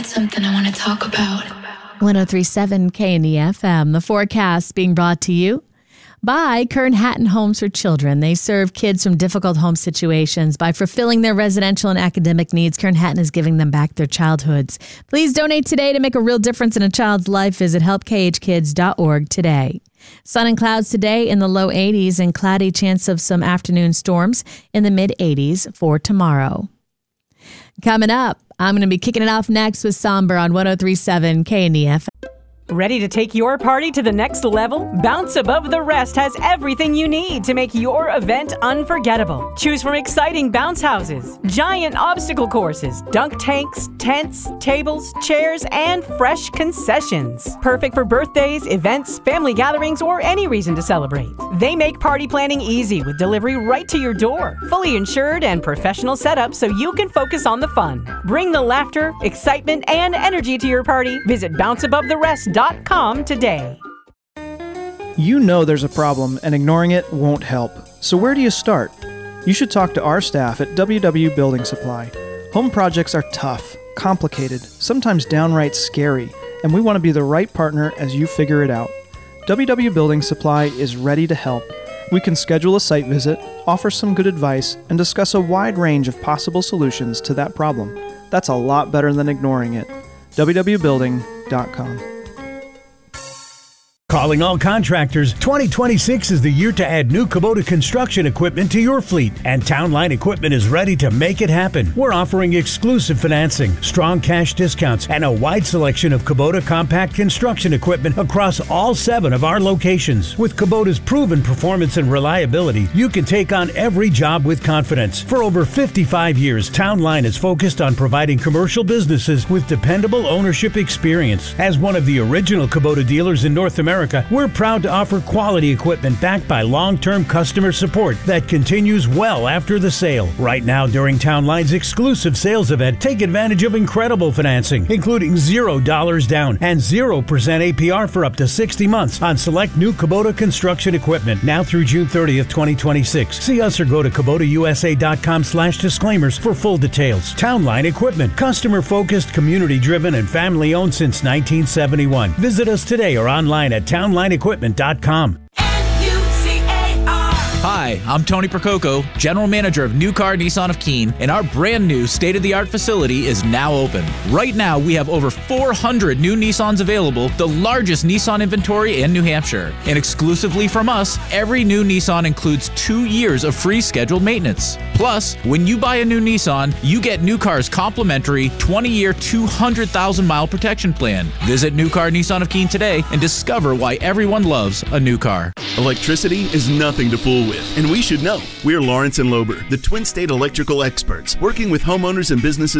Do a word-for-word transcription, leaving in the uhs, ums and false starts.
something I want to talk about. ten thirty-seven K N E F M. The forecast being brought to you by Kern Hatton Homes for Children. They serve kids from difficult home situations. By fulfilling their residential and academic needs, Kern Hatton is giving them back their childhoods. Please donate today to make a real difference in a child's life. Visit help k h kids dot org today. Sun and clouds today in the low eighties and cloudy chance of some afternoon storms in the mid eighties for tomorrow. Coming up, I'm going to be kicking it off next with Somber on ten thirty-seven K N E F M. Ready to take your party to the next level? Bounce Above the Rest has everything you need to make your event unforgettable. Choose from exciting bounce houses, giant obstacle courses, dunk tanks, tents, tables, chairs, and fresh concessions. Perfect for birthdays, events, family gatherings, or any reason to celebrate. They make party planning easy with delivery right to your door. Fully insured and professional setup so you can focus on the fun. Bring the laughter, excitement, and energy to your party. Visit bounce above the rest dot com today. You know there's a problem and ignoring it won't help. So where do you start? You should talk to our staff at W W Building Supply. Home projects are tough, complicated, sometimes downright scary, and we want to be the right partner as you figure it out. W W Building Supply is ready to help. We can schedule a site visit, offer some good advice, and discuss a wide range of possible solutions to that problem. That's a lot better than ignoring it. w w building dot com. Calling all contractors, twenty twenty-six is the year to add new Kubota construction equipment to your fleet, and Town Line Equipment is ready to make it happen. We're offering exclusive financing, strong cash discounts, and a wide selection of Kubota compact construction equipment across all seven of our locations. With Kubota's proven performance and reliability, you can take on every job with confidence. For over fifty-five years, Town Line is focused on providing commercial businesses with dependable ownership experience. As one of the original Kubota dealers in North America, we're proud to offer quality equipment backed by long-term customer support that continues well after the sale. Right now, during Town Line's exclusive sales event, take advantage of incredible financing, including zero dollars down and zero percent A P R for up to sixty months on select new Kubota construction equipment, now through June thirtieth, twenty twenty-six. See us or go to Kubota U S A dot com slash disclaimers for full details. Town Line Equipment, customer-focused, community-driven, and family-owned since nineteen seventy-one. Visit us today or online at town line equipment dot com. Hi, I'm Tony Prococo, General Manager of New Car Nissan of Keene, and our brand new state-of-the-art facility is now open. Right now, we have over four hundred new Nissans available, the largest Nissan inventory in New Hampshire. And exclusively from us, every new Nissan includes two years of free scheduled maintenance. Plus, when you buy a new Nissan, you get New Car's complimentary twenty-year, two hundred thousand mile protection plan. Visit New Car Nissan of Keene today and discover why everyone loves a new car. Electricity is nothing to fool with, and we should know. We're Lawrence and Lober, the Twin State electrical experts, working with homeowners and businesses